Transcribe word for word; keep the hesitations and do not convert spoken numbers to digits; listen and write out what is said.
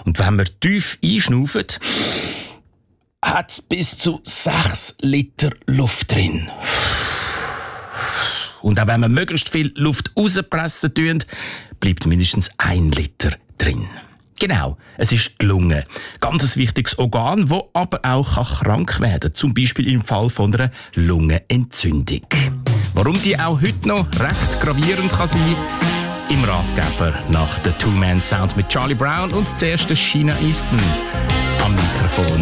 Und wenn wir tief einschnaufen, hat es bis zu sechs Liter Luft drin. Und auch wenn wir möglichst viel Luft rauspressen tun, bleibt mindestens ein Liter drin. Genau, es ist die Lunge. Ganz ein wichtiges Organ, das aber auch krank werden kann. Zum Beispiel im Fall von einer Lungenentzündung. Warum die auch heute noch recht gravierend kann sein, im Ratgeber nach der Two-Man-Sound mit Charlie Brown und zuerst China Easton am Mikrofon.